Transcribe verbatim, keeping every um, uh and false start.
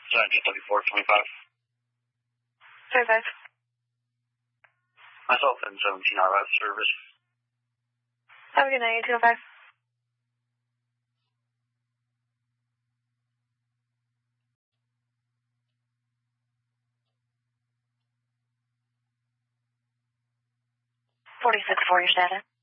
Sergeant W four twenty-five. twenty-five. Myself and seventeen are out of service. Have a good night, two oh five. forty-six for your status.